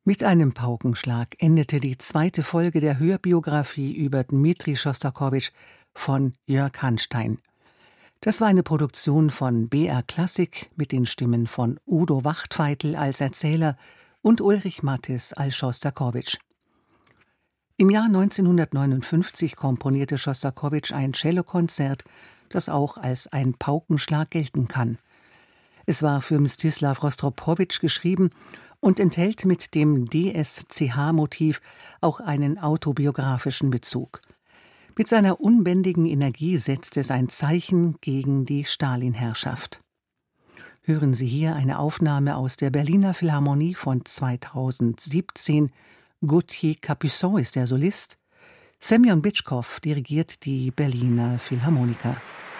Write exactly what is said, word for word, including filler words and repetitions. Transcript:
Mit einem Paukenschlag endete die zweite Folge der Hörbiografie über Dmitri Schostakowitsch von Jörg Hanstein. Das war eine Produktion von B R Klassik mit den Stimmen von Udo Wachtfeitel als Erzähler und Ulrich Mattes als Schostakowitsch. Im Jahr neunzehnhundertneunundfünfzig komponierte Schostakowitsch ein Cellokonzert, das auch als ein Paukenschlag gelten kann. Es war für Mstislaw Rostropowitsch geschrieben und enthält mit dem D S C H-Motiv auch einen autobiografischen Bezug. Mit seiner unbändigen Energie setzt es ein Zeichen gegen die Stalin-Herrschaft. Hören Sie hier eine Aufnahme aus der Berliner Philharmonie von zweitausendsiebzehn. Gauthier Capuçon ist der Solist. Semyon Bitschkow dirigiert die Berliner Philharmoniker.